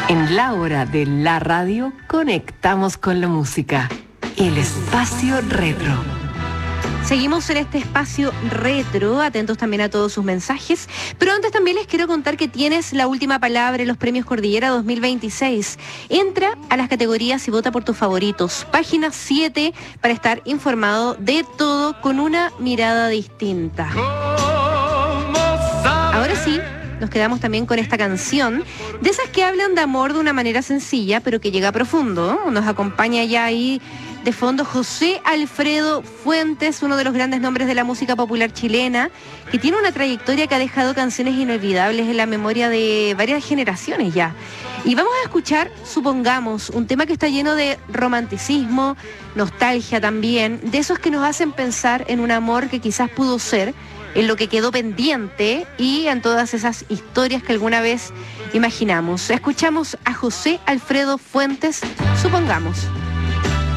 En la hora de la radio conectamos con la música. El espacio retro. Seguimos en este espacio retro, atentos también a todos sus mensajes, pero antes también les quiero contar que tienes la última palabra en los Premios Cordillera 2026. Entra a las categorías y vota por tus favoritos. Página 7 para estar informado de todo con una mirada distinta. Ahora sí, nos quedamos también con esta canción, de esas que hablan de amor de una manera sencilla, pero que llega profundo. Nos acompaña ya ahí de fondo José Alfredo Fuentes, uno de los grandes nombres de la música popular chilena, que tiene una trayectoria que ha dejado canciones inolvidables en la memoria de varias generaciones ya. Y vamos a escuchar Supongamos, un tema que está lleno de romanticismo, nostalgia también, de esos que nos hacen pensar en un amor que quizás pudo ser, en lo que quedó pendiente y en todas esas historias que alguna vez imaginamos. Escuchamos a José Alfredo Fuentes, Supongamos.